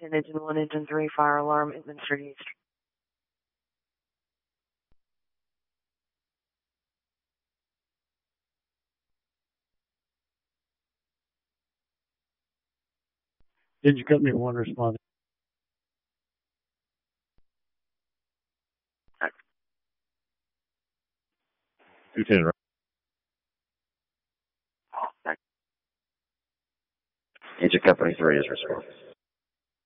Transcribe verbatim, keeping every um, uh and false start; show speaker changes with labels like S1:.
S1: Washington, Engine one, Engine three, fire alarm, administered east.
S2: Engine Company one responding.
S3: Lieutenant.
S4: Engine Company three is responding.